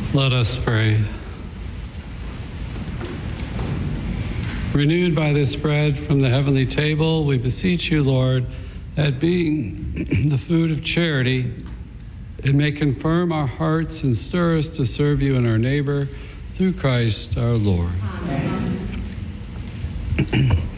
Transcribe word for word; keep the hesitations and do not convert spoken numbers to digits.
Let us pray. Renewed by this bread from the heavenly table, we beseech you, Lord, that being the food of charity, it may confirm our hearts and stir us to serve you and our neighbor through Christ our Lord. Amen.